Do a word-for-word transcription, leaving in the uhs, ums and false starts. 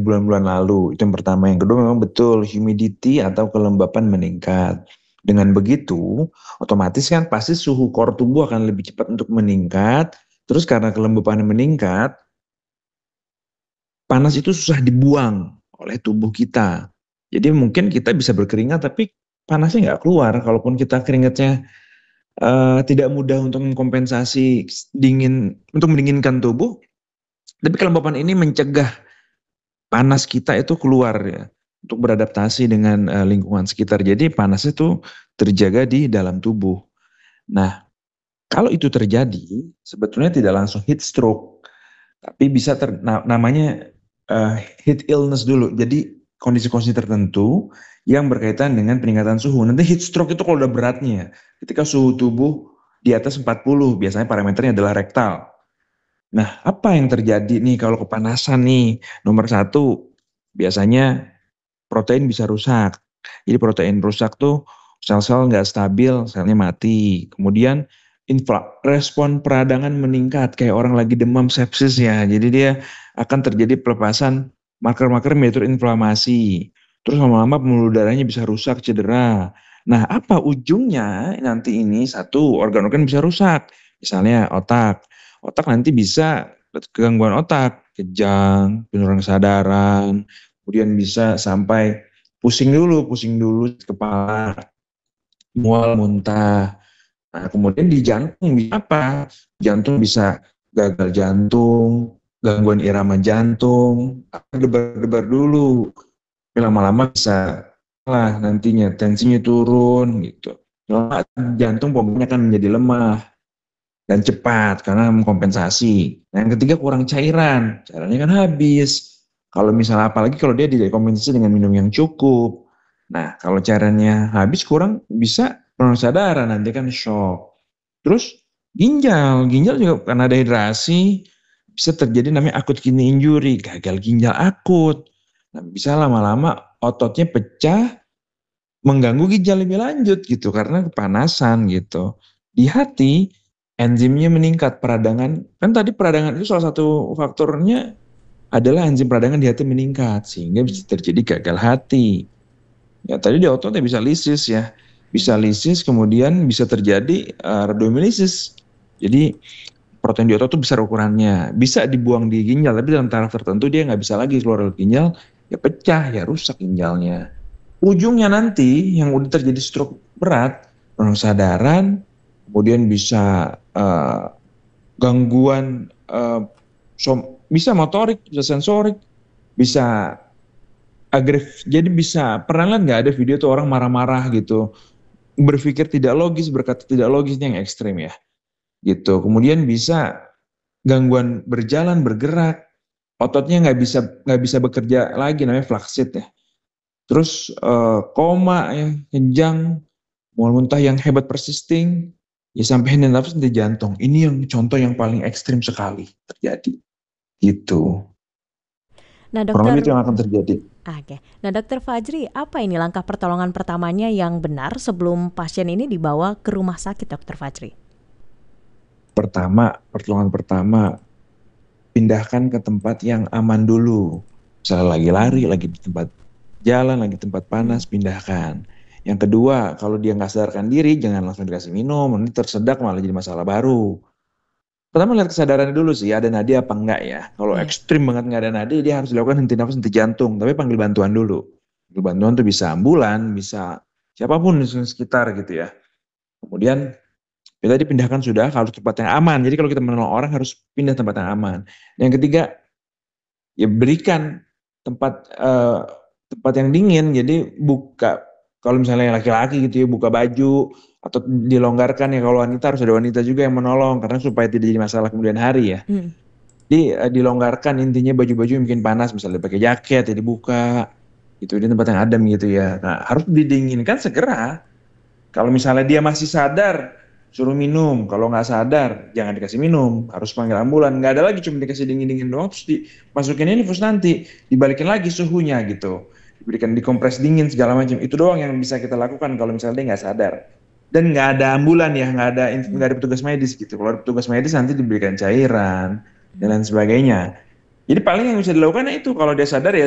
bulan-bulan lalu. Itu yang pertama. Yang kedua memang betul humidity atau kelembapan meningkat. Dengan begitu, otomatis kan pasti suhu core tubuh akan lebih cepat untuk meningkat. Terus karena kelembapan meningkat, panas itu susah dibuang oleh tubuh kita. Jadi mungkin kita bisa berkeringat tapi panasnya nggak keluar. Kalaupun kita keringatnya uh, tidak mudah untuk mengkompensasi dingin, untuk mendinginkan tubuh, tapi kelembapan ini mencegah panas kita itu keluar ya, untuk beradaptasi dengan uh, lingkungan sekitar. Jadi panas itu terjaga di dalam tubuh. Nah, kalau itu terjadi, sebetulnya tidak langsung heat stroke, tapi bisa ter, na, namanya uh, heat illness dulu. Jadi kondisi-kondisi tertentu yang berkaitan dengan peningkatan suhu. Nanti heat stroke itu kalau udah beratnya, ketika suhu tubuh di atas empat puluh, biasanya parameternya adalah rektal. Nah, apa yang terjadi nih kalau kepanasan nih? Nomor satu, biasanya protein bisa rusak. Jadi protein rusak tuh sel-sel nggak stabil, selnya mati. Kemudian infla, respon peradangan meningkat, kayak orang lagi demam sepsis ya. Jadi dia akan terjadi pelepasan marker-marker mediator inflamasi. Terus lama-lama pembuluh darahnya bisa rusak, cedera. Nah, apa ujungnya nanti ini? Satu, organ-organ bisa rusak. Misalnya otak. Otak nanti bisa gangguan otak, kejang, penurunan kesadaran, kemudian bisa sampai pusing dulu, pusing dulu kepala, mual, muntah. Nah, kemudian di jantung bisa apa? Jantung bisa gagal jantung, gangguan irama jantung, debar-debar dulu. Lama-lama bisa lah nantinya tensinya turun gitu. Lama jantung pompanya akan menjadi lemah dan cepat karena mengkompensasi. Nah, yang ketiga kurang cairan, cairannya kan habis. Kalau misalnya apalagi kalau dia tidak kompensasi dengan minum yang cukup. Nah, kalau cairannya habis kurang bisa penurunan kesadaran, nanti kan shock. Terus ginjal, ginjal juga karena dehidrasi bisa terjadi namanya akut kidney injury, gagal ginjal akut. Nah, bisa lama-lama ototnya pecah, mengganggu ginjal lebih lanjut gitu karena kepanasan gitu. Di hati enzimnya meningkat, peradangan. Kan tadi peradangan itu salah satu faktornya adalah enzim peradangan di hati meningkat sehingga bisa terjadi gagal hati. Ya tadi di ototnya bisa lisis ya. Bisa lisis kemudian bisa terjadi uh, rhabdomyolysis. Jadi protein di otot itu besar ukurannya. Bisa dibuang di ginjal tapi dalam taraf tertentu dia nggak bisa lagi keluar dari ginjal, ya pecah, ya rusak ginjalnya. Ujungnya nanti yang udah terjadi stroke berat, penurunan kesadaran, kemudian bisa uh, gangguan uh, som, bisa motorik, bisa sensorik, bisa agresif. Jadi bisa, pernah lihat nggak ada video tuh orang marah-marah gitu, berpikir tidak logis, berkata tidak logisnya yang ekstrim ya, gitu. Kemudian bisa gangguan berjalan, bergerak, ototnya nggak bisa nggak bisa bekerja lagi, namanya flaccid ya. Terus uh, koma ya, kejang, mual muntah yang hebat persisting, ya sampai henti nafas henti jantung. Ini yang contoh yang paling ekstrim sekali terjadi. Gitu. Nah, Kurang lebih dokter, itu yang akan terjadi. oke. Nah, dokter Fajri, apa ini langkah pertolongan pertamanya yang benar sebelum pasien ini dibawa ke rumah sakit, dokter Fajri? Pertama, pertolongan pertama, pindahkan ke tempat yang aman dulu. Misalnya lagi lari, lagi di tempat jalan, lagi tempat panas, pindahkan. Yang kedua, kalau dia nggak sadarkan diri, jangan langsung dikasih minum, nanti tersedak malah jadi masalah baru. Pertama lihat kesadarannya dulu sih, ada nadi apa enggak ya. Kalau Iya. ekstrim banget nggak ada nadi, dia harus dilakukan henti nafas, henti jantung. Tapi panggil bantuan dulu. Panggil bantuan tuh bisa ambulan, bisa siapapun di sekitar gitu ya. Kemudian kita dipindahkan sudah kalau tempat yang aman. Jadi kalau kita menolong orang harus pindah tempat yang aman. Yang ketiga, ya berikan tempat uh, tempat yang dingin. Jadi buka, kalau misalnya laki-laki gitu ya, buka baju atau dilonggarkan ya. Kalau wanita harus ada wanita juga yang menolong karena supaya tidak jadi masalah kemudian hari ya. Hmm. Jadi uh, dilonggarkan, intinya baju-baju yang bikin panas, misalnya pakai jaket ya dibuka gitu di tempat yang adem gitu ya. Nah, harus didinginkan segera. Kalau misalnya dia masih sadar, suruh minum. Kalau nggak sadar, jangan dikasih minum. Harus panggil ambulan. Nggak ada lagi cuma dikasih dingin-dingin doang, terus dimasukin infus nanti. Dibalikin lagi suhunya gitu. Diberikan dikompres dingin segala macam. Itu doang yang bisa kita lakukan kalau misalnya dia nggak sadar. Dan nggak ada ambulan ya, nggak ada nggak ada petugas medis gitu. Kalau ada petugas medis nanti diberikan cairan dan lain sebagainya. Jadi paling yang bisa dilakukan itu kalau dia sadar ya